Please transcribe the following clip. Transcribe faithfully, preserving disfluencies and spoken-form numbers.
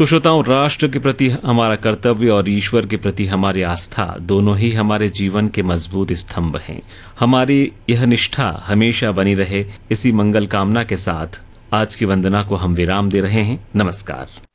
तो श्रोताओं, राष्ट्र के प्रति हमारा कर्तव्य और ईश्वर के प्रति हमारी आस्था दोनों ही हमारे जीवन के मजबूत स्तंभ हैं। हमारी यह निष्ठा हमेशा बनी रहे, इसी मंगल कामना के साथ आज की वंदना को हम विराम दे रहे हैं। नमस्कार।